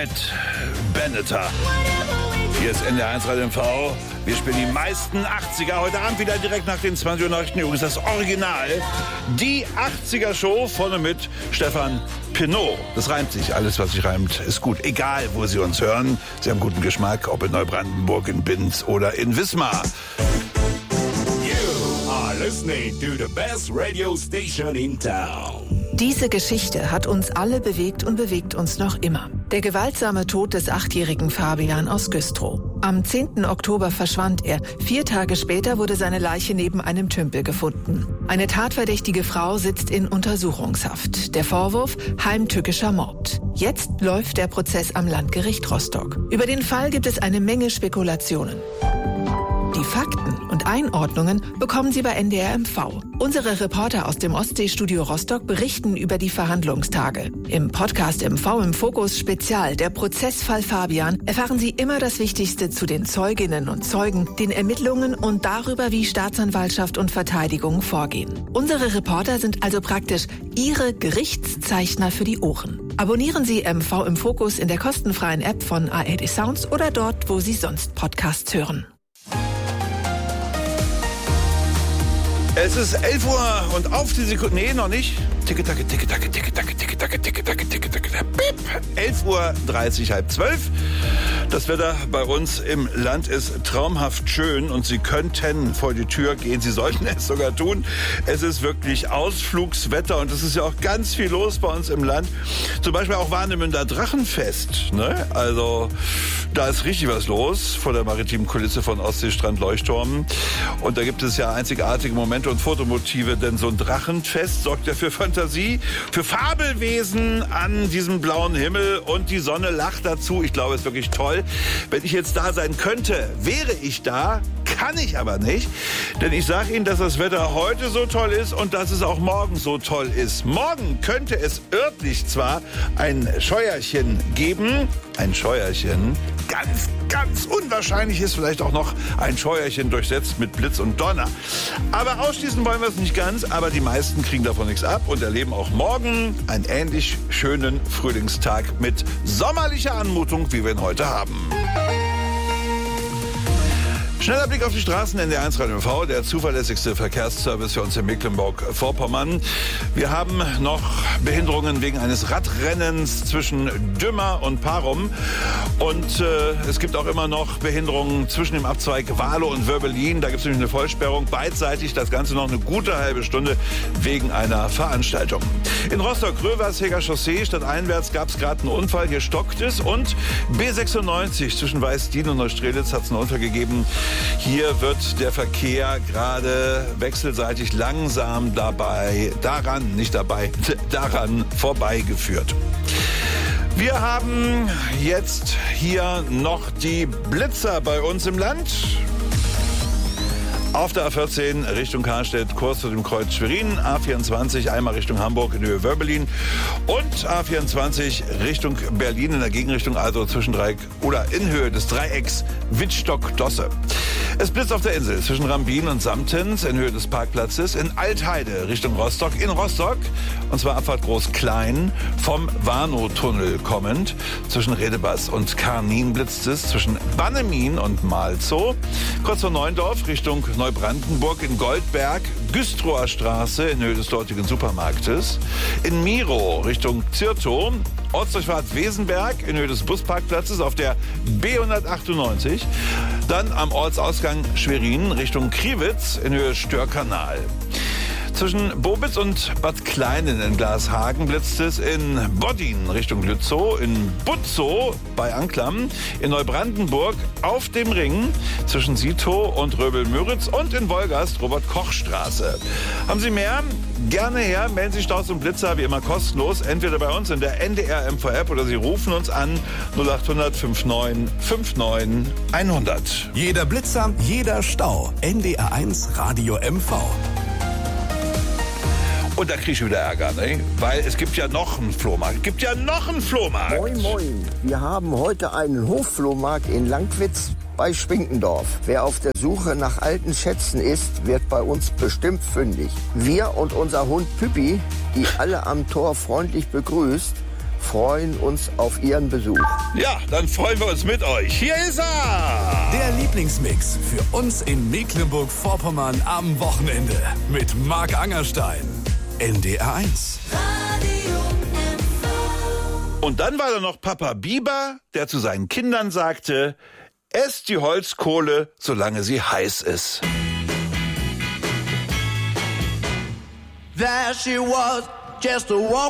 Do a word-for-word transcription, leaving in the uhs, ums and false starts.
Fred Benneter. Hier ist N D R eins Radio M V. Wir spielen die meisten achtziger. Heute Abend wieder direkt nach den zwanzig Uhr Nachrichten. Übrigens das Original. Die achtziger-Show vorne mit Stefan Pinot. Das reimt sich. Alles, was sich reimt, ist gut. Egal, wo Sie uns hören. Sie haben guten Geschmack, ob in Neubrandenburg, in Binz oder in Wismar. You are listening to the best radio station in town. Diese Geschichte hat uns alle bewegt und bewegt uns noch immer. Der gewaltsame Tod des achtjährigen Fabian aus Güstrow. Am zehnten Oktober verschwand er. Vier Tage später wurde seine Leiche neben einem Tümpel gefunden. Eine tatverdächtige Frau sitzt in Untersuchungshaft. Der Vorwurf: heimtückischer Mord. Jetzt läuft der Prozess am Landgericht Rostock. Über den Fall gibt es eine Menge Spekulationen. Die Fakten und Einordnungen bekommen Sie bei N D R M V. Unsere Reporter aus dem Ostseestudio Rostock berichten über die Verhandlungstage. Im Podcast M V im Fokus Spezial, der Prozessfall Fabian, erfahren Sie immer das Wichtigste zu den Zeuginnen und Zeugen, den Ermittlungen und darüber, wie Staatsanwaltschaft und Verteidigung vorgehen. Unsere Reporter sind also praktisch Ihre Gerichtszeichner für die Ohren. Abonnieren Sie M V im Fokus in der kostenfreien App von A R D Sounds oder dort, wo Sie sonst Podcasts hören. Es ist elf Uhr und auf die Sekunde, nee, noch nicht. Ticke, tacke, ticke, tacke, ticke, tacke, ticke, tacke, ticke, tacke, ticke, tacke, piep. elf Uhr dreißig, halb zwölf. Das Wetter bei uns im Land ist traumhaft schön und Sie könnten vor die Tür gehen. Sie sollten es sogar tun. Es ist wirklich Ausflugswetter und es ist ja auch ganz viel los bei uns im Land. Zum Beispiel auch Warnemünder Drachenfest, ne? Also, da ist richtig was los vor der maritimen Kulisse von Ostseestrand Leuchtturm. Und da gibt es ja einzigartige Momente und Fotomotive, denn so ein Drachenfest sorgt ja für Fantasie, für Fabelwesen an diesem blauen Himmel und die Sonne lacht dazu. Ich glaube, es ist wirklich toll. Wenn ich jetzt da sein könnte, wäre ich da, kann ich aber nicht. Denn ich sage Ihnen, dass das Wetter heute so toll ist und dass es auch morgen so toll ist. Morgen könnte es örtlich zwar ein Scheuerchen geben, ein Scheuerchen, ganz, ganz unwahrscheinlich ist vielleicht auch noch ein Scheuerchen durchsetzt mit Blitz und Donner. Aber ausschließen wollen wir es nicht ganz, aber die meisten kriegen davon nichts ab und erleben auch morgen einen ähnlich schönen Frühlingstag mit sommerlicher Anmutung, wie wir ihn heute haben. Schneller Blick auf die Straßen, N D R eins Radio M V, der zuverlässigste Verkehrsservice für uns in Mecklenburg-Vorpommern. Wir haben noch Behinderungen wegen eines Radrennens zwischen Dümmer und Parum. Und äh, es gibt auch immer noch Behinderungen zwischen dem Abzweig Wahlow und Wörbelin. Da gibt es nämlich eine Vollsperrung, beidseitig, das Ganze noch eine gute halbe Stunde wegen einer Veranstaltung. In Rostock-Röversheger Chaussee, stadteinwärts, gab es gerade einen Unfall, hier stockt es. Und B sechsundneunzig zwischen Weißdien und Neustrelitz hat es einen Unfall gegeben. Hier wird der Verkehr gerade wechselseitig langsam dabei, daran, nicht dabei, daran vorbeigeführt. Wir haben jetzt hier noch die Blitzer bei uns im Land. Auf der A vierzehn Richtung Karstedt, Kurs zu dem Kreuz Schwerin, A vierundzwanzig einmal Richtung Hamburg in Höhe Wörbelin und A vierundzwanzig Richtung Berlin in der Gegenrichtung, also zwischen Dreieck oder in Höhe des Dreiecks Wittstock-Dosse. Es blitzt auf der Insel zwischen Rambin und Samtens in Höhe des Parkplatzes, in Altheide Richtung Rostock, in Rostock, und zwar Abfahrt Groß-Klein vom Warnow-Tunnel kommend. Zwischen Redebass und Karnin blitzt es, zwischen Bannemin und Malzow. Kurz vor Neuendorf Richtung Neubrandenburg, in Goldberg, Güstrower Straße in Höhe des dortigen Supermarktes. In Miro Richtung Zirtow, Ortsdurchfahrt Wesenberg in Höhe des Busparkplatzes auf der B hundertachtundneunzig. Dann am Ortsausgang Schwerin Richtung Kriwitz in Höhe Störkanal. Zwischen Bobitz und Bad Kleinen in Glashagen blitzt es, in Boddin Richtung Lützow, in Butzow bei Anklam, in Neubrandenburg auf dem Ring zwischen Sitow und Röbel-Müritz und in Wolgast Robert-Koch-Straße. Haben Sie mehr? Gerne her, melden Sie Staus und Blitzer wie immer kostenlos, entweder bei uns in der N D R M V-App oder Sie rufen uns an null acht hundert neunundfünfzig neunundfünfzig hundert. Jeder Blitzer, jeder Stau. N D R eins Radio M V. Und da kriege ich wieder Ärger, ne? Weil es gibt ja noch einen Flohmarkt. Es gibt ja noch einen Flohmarkt. Moin, moin. Wir haben heute einen Hofflohmarkt in Langwitz bei Schwinkendorf. Wer auf der Suche nach alten Schätzen ist, wird bei uns bestimmt fündig. Wir und unser Hund Püppi, die alle am Tor freundlich begrüßt, freuen uns auf Ihren Besuch. Ja, dann freuen wir uns mit euch. Hier ist er! Der Lieblingsmix für uns in Mecklenburg-Vorpommern am Wochenende mit Marc Angerstein. N D R eins. Und dann war da noch Papa Biber, der zu seinen Kindern sagte, esst die Holzkohle, solange sie heiß ist. There she was, just a walk.